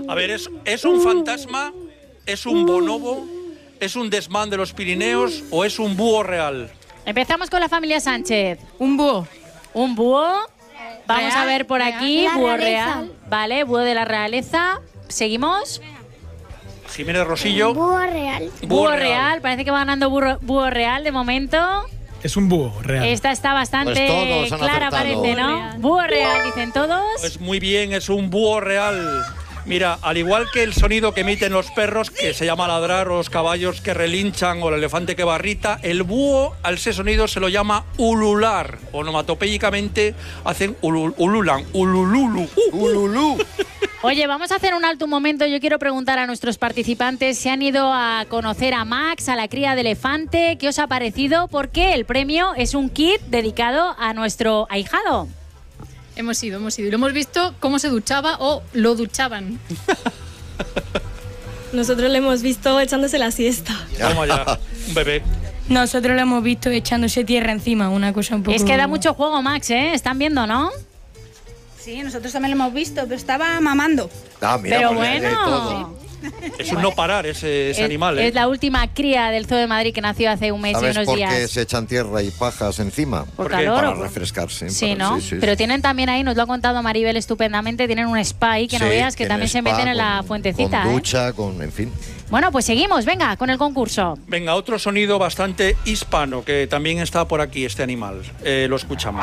A ver, ¿es un fantasma? ¿Es un bonobo? ¿Es un desmán de los Pirineos? ¿O es un búho real? Empezamos con la familia Sánchez. Un búho. Un búho. Vamos Real, a ver por aquí. La Búho realeza. real. Vale, búho de la realeza. Seguimos. Jiménez Rosillo. Búho real. Búho real. Parece que va ganando búho real de momento. Es un búho real. Esta está bastante Pues todos han clara, acertado. aparente, ¿no? Búho real, dicen todos. Pues muy bien, es un búho real. Mira, al igual que el sonido que emiten los perros, que se llama ladrar, o los caballos que relinchan, o el elefante que barrita, el búho a ese sonido se lo llama ulular. Onomatopéyicamente hacen ululan, ulululu. ¡Ululú! Oye, vamos a hacer un alto un momento. Yo quiero preguntar a nuestros participantes si han ido a conocer a Max, a la cría de elefante. ¿Qué os ha parecido? Porque el premio es un kit dedicado a nuestro ahijado. Hemos ido. Y lo hemos visto cómo se duchaba o lo duchaban. Nosotros le hemos visto echándose la siesta. Toma ya, un bebé. Nosotros lo hemos visto echándose tierra encima, una cosa un poco... Es que da mucho juego, Max, ¿eh? Están viendo, ¿no? Sí, nosotros también lo hemos visto, pero estaba mamando. Ah, mira, Pero pues hay de bueno, todo. Es un no parar ese animal, ¿eh? es la última cría del Zoo de Madrid que nació hace un mes y ¿Sabes unos por qué días. se echan tierra y pajas encima? ¿Por qué? calor? Para o por- refrescarse. Sí, para- ¿no? Pero tienen también ahí, nos lo ha contado Maribel estupendamente, tienen un spa ahí que no Sí, veas que tiene también se spa meten en la con- fuentecita, Con ¿eh? ducha, con... en fin. Bueno, pues seguimos, venga, con el concurso. Venga, otro sonido bastante hispano, que también está por aquí, este animal. Lo escuchamos.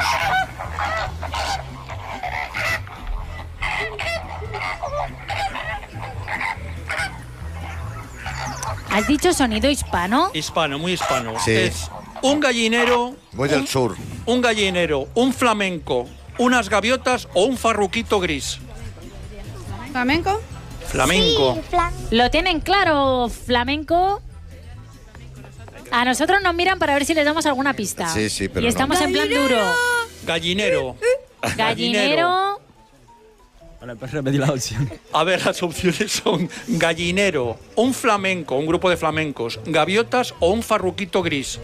¿Has dicho sonido hispano? Hispano, muy hispano. Sí. Es un gallinero, Muy del sur. un gallinero, un flamenco, unas gaviotas o un farruquito gris. ¿Flamenco? Flamenco. Sí, flan. ¿Lo tienen claro, flamenco? A nosotros nos miran para ver si les damos alguna pista. Sí, sí, pero Y estamos en plan duro. Gallinero. Gallinero, Repetir la opción. A ver, las opciones son gallinero, un flamenco, un grupo de flamencos, gaviotas o un farruquito gris.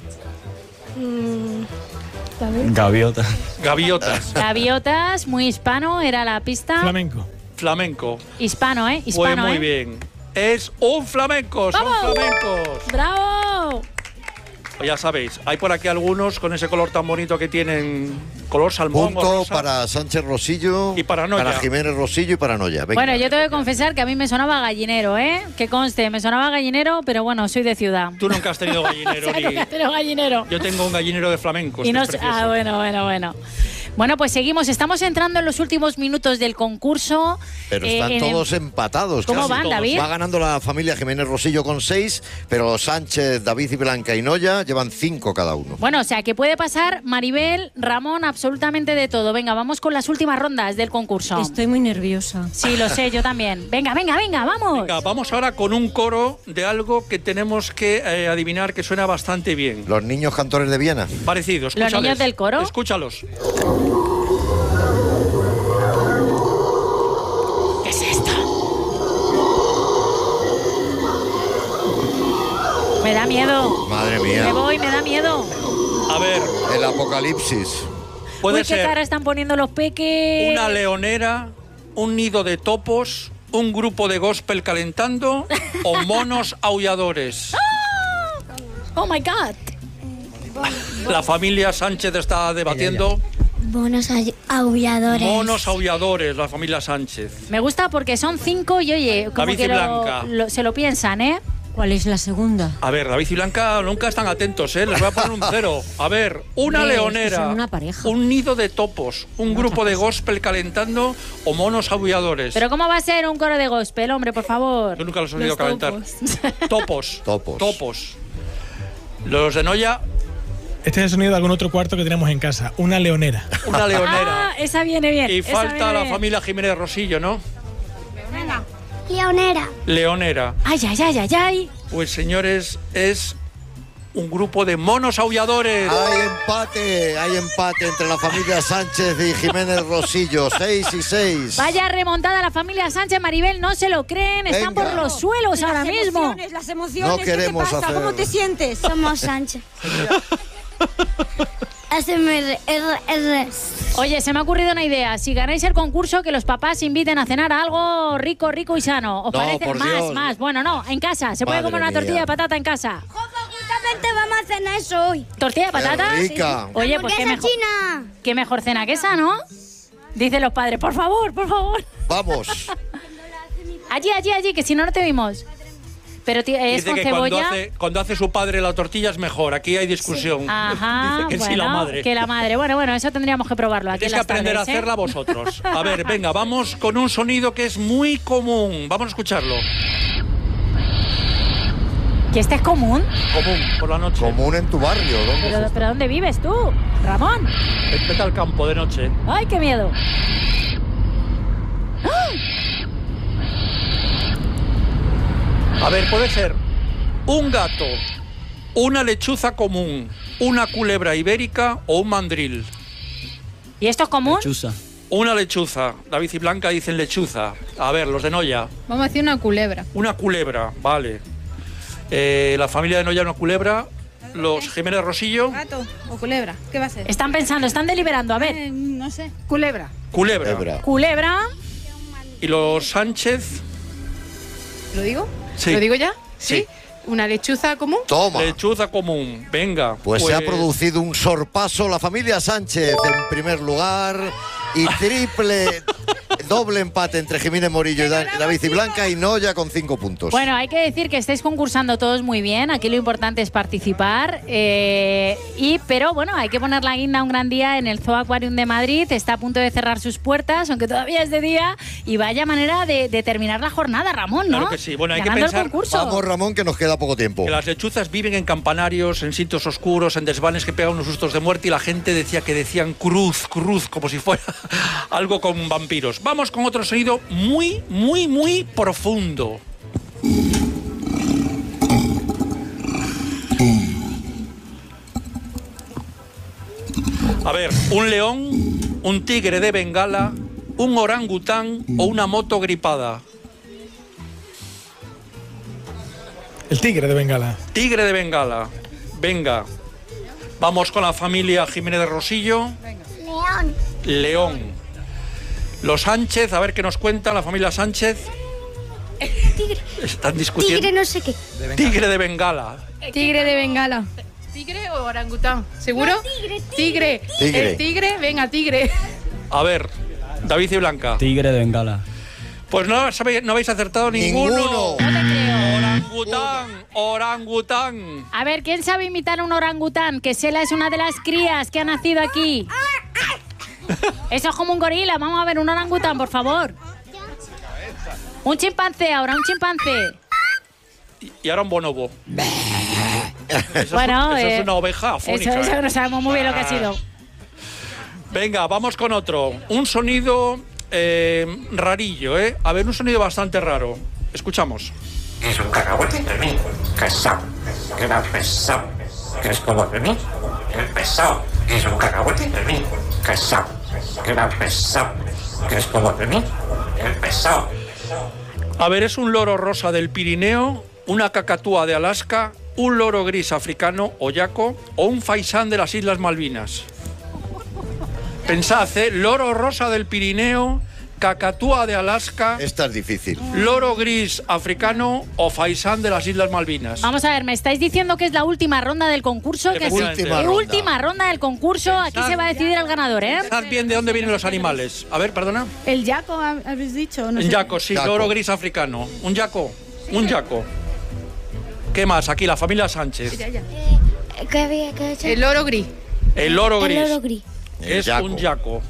Gaviota. Gaviotas. gaviotas, muy hispano, era la pista. Flamenco. Flamenco. Hispano, ¿eh? Pues Hispano, muy ¿eh? bien. Es un flamenco, son ¡Vamos! flamencos. ¡Bravo! Pues ya sabéis, hay por aquí algunos con ese color tan bonito que tienen, color salmón o Punto rosa. para Sánchez Rosillo, Y para Noya. para Jiménez Rosillo y para Noya. Venga. Bueno, yo tengo que confesar que a mí me sonaba gallinero, ¿eh? Que conste, me sonaba gallinero, pero bueno, soy de ciudad. Tú nunca has tenido gallinero ni... Pero gallinero. Yo tengo un gallinero de flamencos. Y que no es sé- precioso. bueno. Bueno, pues seguimos. Estamos entrando en los últimos minutos del concurso. Pero están todos empatados. ¿Cómo casi van, todos. David? Va ganando la familia Jiménez Rosillo con 6, pero Sánchez, David y Blanca y Noya llevan 5 cada uno. Bueno, o sea, que puede pasar Maribel, Ramón, absolutamente de todo. Venga, vamos con las últimas rondas del concurso. Estoy muy nerviosa. Sí, lo sé, yo también. Venga, vamos. Venga, vamos ahora con un coro de algo que tenemos que adivinar que suena bastante bien. Los niños cantores de Viena. Parecido, ¿Los escúchales. niños del coro? Escúchalos. ¿Qué es esto? Me da miedo. Madre mía. Me voy, me da miedo. A ver, El apocalipsis. puede Uy, qué ser cara están poniendo los peques. una leonera, un nido de topos, un grupo de gospel calentando o monos aulladores. Oh my God. La familia Sánchez está debatiendo Bonos aulladores. monos aulladores, la familia Sánchez. Me gusta porque son 5 y oye, como David y que Blanca. se lo piensan, ¿eh? ¿Cuál es la segunda? A ver, David y Blanca nunca están atentos, ¿eh? Les voy a poner un 0. A ver, una Hombre, es que leonera, son una pareja. un nido de topos, un grupo de gospel calentando o monos aulladores. Pero ¿cómo va a ser un coro de gospel, hombre, por favor? Yo nunca los he oído Los calentar. topos. Topos. Topos. Los de Noya, Este es el sonido de algún otro cuarto que tenemos en casa. Una leonera. una leonera. Ah, esa viene bien. Y esa falta viene la bien. familia Jiménez Rosillo, ¿no? Leonera. Leonera. Ay. Pues señores, es un grupo de monos aulladores. Hay empate entre la familia Sánchez y Jiménez Rosillo. 6 y 6. Vaya remontada la familia Sánchez, Maribel, no se lo creen, están Venga. por los suelos ahora mismo. Las emociones, No queremos ¿qué te pasa? hacer- ¿Cómo te sientes? Somos Sánchez. ASMR. Oye, se me ha ocurrido una idea. Si ganáis el concurso, que los papás inviten a cenar a algo rico, rico y sano. ¿Os No, parece? por Más, Dios. más. Bueno, no, en casa. Se puede Madre comer una mía. tortilla de patata en casa. Justamente vamos a cenar eso hoy. ¿Tortilla de Qué patata? rica. Oye, pues qué Hamburguesa mejor, china. qué mejor cena que esa, ¿no? Dicen los padres, por favor, por favor. Vamos. Allí, que si no, no te vimos. Pero tío, es Dice con que cebolla. cuando hace su padre la tortilla es mejor. Aquí hay discusión. Ajá, Dice que bueno, sí la madre. que la madre. Bueno, eso tendríamos que probarlo aquí. Tienes en que las aprender a tardes, ¿eh? hacerla vosotros. A ver, venga, vamos con un sonido que es muy común. Vamos a escucharlo. ¿Que este es común? Común, por la noche. Común en tu barrio. ¿Dónde es esto? ¿Pero dónde vives tú, Ramón? Vete al campo de noche. ¡Ay, qué miedo! A ver, puede ser un gato, una lechuza común, una culebra ibérica o un mandril. ¿Y esto es común? Lechuza. Una lechuza. David y Blanca dicen lechuza. A ver, los de Noya. Vamos a decir una culebra. Una culebra, vale. La familia de Noya una culebra. Los Jiménez Rosillo. ¿Gato o culebra? ¿Qué va a ser? Están pensando, están deliberando. A ver, No sé. Culebra. Culebra. Culebra. culebra. Y los Sánchez. ¿Lo digo? Sí. ¿Lo digo ya? Sí. ¿Una lechuza común? Toma. Lechuza común. Venga. Pues se ha producido un sorpaso. La familia Sánchez en primer lugar y doble empate entre Jiménez Morillo y David y Blanca y Noya con 5 puntos. Bueno, hay que decir que estáis concursando todos muy bien. Aquí lo importante es participar. Pero bueno, hay que poner la guinda un gran día en el Zoo Aquarium de Madrid. Está a punto de cerrar sus puertas, aunque todavía es de día. Y vaya manera de terminar la jornada, Ramón, ¿no? Claro que sí. Bueno, hay que Ganando pensar- el concurso. Vamos, Ramón, que nos queda poco tiempo. Que las lechuzas viven en campanarios, en sitios oscuros, en desvanes que pegan unos sustos de muerte y la gente decían cruz, como si fuera algo con vampiros. Vamos con otro sonido muy, muy, muy profundo. A ver, un león, un tigre de Bengala, un orangután o una moto gripada. El tigre de Bengala. Tigre de Bengala. Venga. Vamos con la familia Jiménez de Rosillo. León. León. Los Sánchez, a ver qué nos cuenta la familia Sánchez. Tigre. Están discutiendo. Tigre no sé qué. Tigre de Bengala. Tigre de Bengala. ¿Tigre o orangután? ¿Seguro? Tigre. Tigre. El tigre, venga, tigre. A ver, David y Blanca. Tigre de Bengala. Pues no habéis acertado ninguno. Ninguno. No te creo. Orangután, orangután. A ver, ¿quién sabe imitar a un orangután? Que Sela es una de las crías que ha nacido aquí. Eso es como un gorila. Vamos a ver un orangután, por favor. Un chimpancé, ahora un chimpancé. Y ahora un bonobo. Eso, Bueno, eso es una oveja afónica. Eso no sabemos muy bien lo que ha sido. Venga, vamos con otro. Un sonido rarillo, ¿eh? A ver, un sonido bastante raro. Escuchamos. Es un cacahuete de mí, que sabe, que da pesado, que es como de mí, el pesado. Es un cacahuete de mí, que sabe, que da pesado, que es como de mí, el pesado. A ver, es un loro rosa del Pirineo, una cacatúa de Alaska, un loro gris africano o yaco o un faisán de las Islas Malvinas. Pensad, loro rosa del Pirineo, cacatúa de Alaska, Esta es difícil. loro gris africano o faisán de las Islas Malvinas. Vamos a ver, me estáis diciendo que es la última ronda del concurso. Que es Última ronda. última ronda del concurso. Aquí se va a decidir el ganador, ¿eh? Pensad bien de dónde vienen los animales. A ver, perdona. El yaco, habéis dicho. No Un sé. yaco, sí, Yaco. loro gris africano. Un yaco, un yaco. ¿Qué más? Aquí la familia Sánchez. ¿Qué había que echar? El loro gris. El loro gris. El loro gris. Es yaco. un yaco.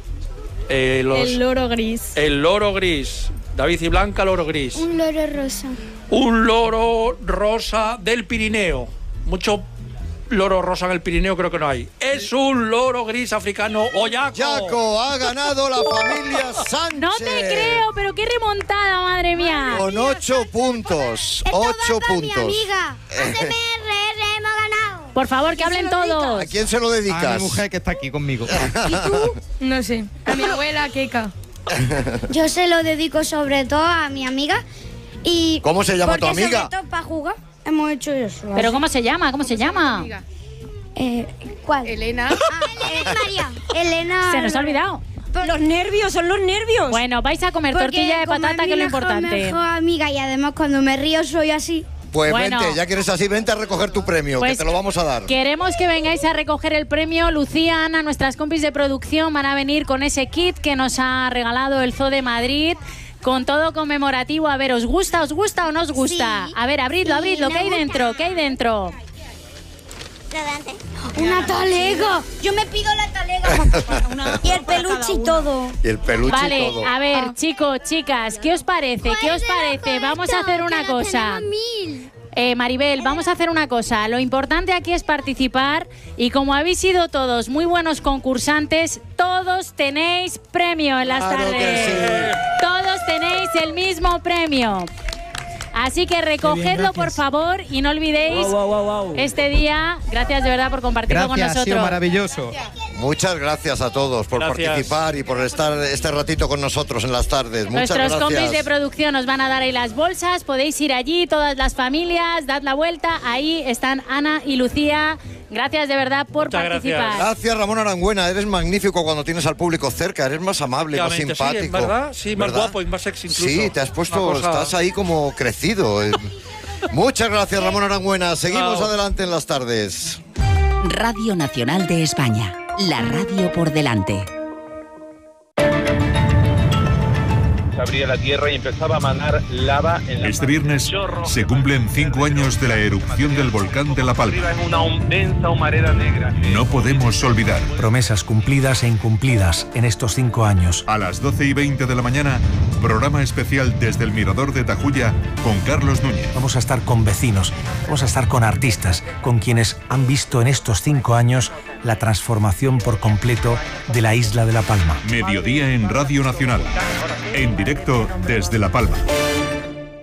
El loro gris. El loro gris. David y Blanca, loro gris. Un loro rosa. Un loro rosa del Pirineo. Mucho loro rosa en el Pirineo creo que no hay. Es un loro gris africano o yaco. Yaco, ha ganado la familia Sánchez. No te creo, pero qué remontada, madre mía. Con 8 puntos. Esto 8 va para mi puntos. amiga. ASMR, hemos ganado. Por favor, que hablen todos. ¿A quién se lo dedicas? A mi mujer que está aquí conmigo. No sé. A mi abuela, Keka. Yo se lo dedico sobre todo a mi amiga. Y ¿Cómo se llama tu porque amiga? sobre todo para jugar hemos hecho eso. ¿Pero cómo se llama? ¿Cómo se llama? ¿Cuál? Elena. María. Elena. Se nos ha olvidado. Los nervios, son los nervios. Bueno, vais a comer tortilla de patata, que es lo importante. Mi mejor amiga, y además cuando me río soy así. Pues bueno, vente, ya que eres así, vente a recoger tu premio, pues que te lo vamos a dar. Queremos que vengáis a recoger el premio. Lucía, Ana, nuestras compis de producción van a venir con ese kit que nos ha regalado el Zoo de Madrid, con todo conmemorativo. A ver, ¿os gusta o no os gusta? Sí. A ver, abridlo, abridlo. ¿Qué hay dentro? ¿Qué hay dentro? Una talega. Yo me pido la talega. Y el peluche y todo. Y el peluche Vale, y todo. a ver, chicos, chicas, ¿qué os parece? ¿Qué os parece? Vamos a hacer una cosa. Maribel, vamos a hacer una cosa. Lo importante aquí es participar y como habéis sido todos muy buenos concursantes, todos tenéis premio en las Claro tardes. que sí. Todos tenéis el mismo premio. Así que recogedlo, por favor, y no olvidéis este día. Gracias de verdad por compartirlo con Gracias, ha nosotros. sido maravilloso. Muchas gracias a todos por participar y por estar este ratito con nosotros en las tardes. Muchas Nuestros gracias. compis de producción os van a dar ahí las bolsas. Podéis ir allí, todas las familias, dad la vuelta. Ahí están Ana y Lucía. Gracias de verdad por participar. Gracias, Ramón Arangüena. Eres magnífico cuando tienes al público cerca. Eres más amable, más simpático. Sí, ¿verdad? Sí, más guapo y más sexy incluso. Sí, te has puesto, estás ahí como crecido. Muchas gracias, Ramón Arangüena. Seguimos adelante en las tardes. Radio Nacional de España. La radio por delante. Se abría la tierra y empezaba a manar lava en la Este viernes se cumplen 5 años de la erupción del volcán de La Palma. arriba en una densa humareda negra. No podemos olvidar. Promesas cumplidas e incumplidas en estos 5 años. A las 12:20 de la mañana, programa especial desde el Mirador de Tajuya con Carlos Núñez. Vamos a estar con vecinos, vamos a estar con artistas, con quienes han visto en estos 5 años la transformación por completo de la isla de La Palma. Mediodía en Radio Nacional. En directo desde La Palma.